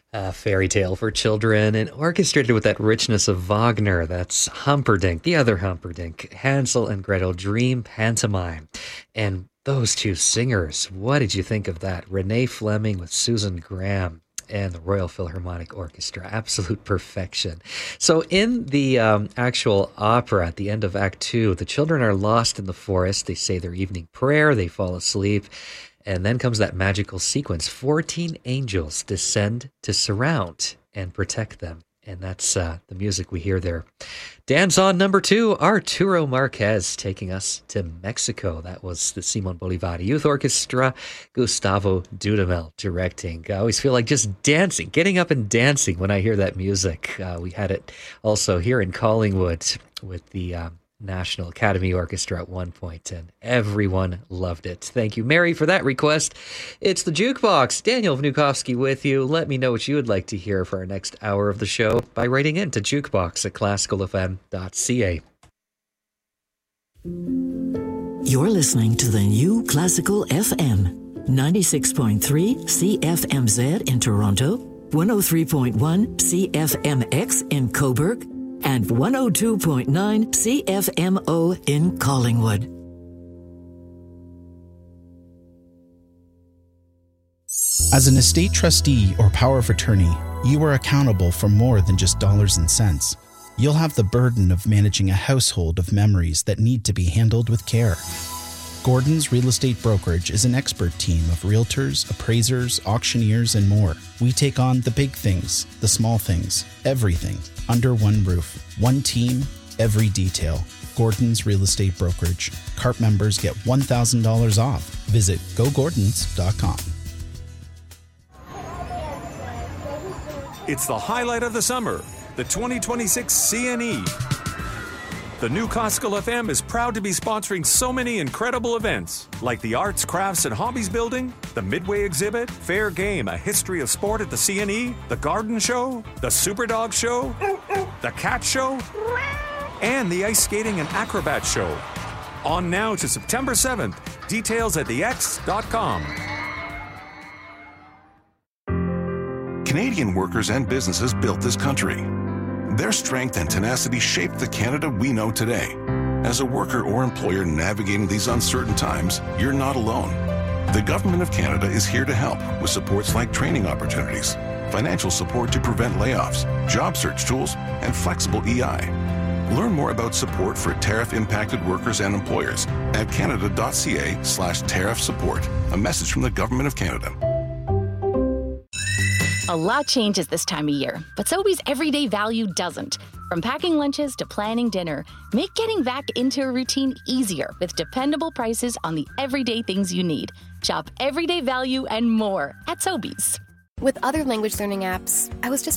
A fairy tale for children and orchestrated with that richness of Wagner. That's Humperdinck, the other Humperdinck, Hansel and Gretel Dream Pantomime. And those two singers, what did you think of that? Renee Fleming with Susan Graham and the Royal Philharmonic Orchestra. Absolute perfection. So in the actual opera at the end of Act 2, the children are lost in the forest. They say their evening prayer, they fall asleep. And then comes that magical sequence. 14 angels descend to surround and protect them. And that's the music we hear there. Dance on number 2, Arturo Marquez taking us to Mexico. That was the Simon Bolivar Youth Orchestra, Gustavo Dudamel directing. I always feel like just dancing, getting up and dancing when I hear that music. We had it also here in Collingwood with the National Academy Orchestra at one point, and everyone loved it. Thank you, Mary, for that request. It's the Jukebox. Daniel Vnukovsky with you. Let me know what you would like to hear for our next hour of the show by writing in to jukebox@classicalfm.ca. You're listening to the new Classical FM, 96.3 CFMZ in Toronto, 103.1 CFMX in Cobourg, and 102.9 CFMO in Collingwood. As an estate trustee or power of attorney, you are accountable for more than just dollars and cents. You'll have the burden of managing a household of memories that need to be handled with care. Gordon's Real Estate Brokerage is an expert team of realtors, appraisers, auctioneers, and more. We take on the big things, the small things, everything, under one roof. One team, every detail. Gordon's Real Estate Brokerage. CARP members get $1,000 off. Visit gogordons.com. It's the highlight of the summer, the 2026 CNE. The new Classical FM is proud to be sponsoring so many incredible events, like the Arts, Crafts, and Hobbies Building, the Midway Exhibit, Fair Game, a history of sport at the CNE, the Garden Show, the Superdog Show, the Cat Show, and the Ice Skating and Acrobat Show. On now to September 7th. Details at thex.com. Canadian workers and businesses built this country. Their strength and tenacity shaped the Canada we know today. As a worker or employer navigating these uncertain times, you're not alone. The Government of Canada is here to help with supports like training opportunities, financial support to prevent layoffs, job search tools, and flexible EI. Learn more about support for tariff-impacted workers and employers at canada.ca/tariff support. A message from the Government of Canada. A lot changes this time of year, but Sobeys everyday value doesn't. From packing lunches to planning dinner, make getting back into a routine easier with dependable prices on the everyday things you need. Shop everyday value and more at Sobeys. With other language learning apps, I was just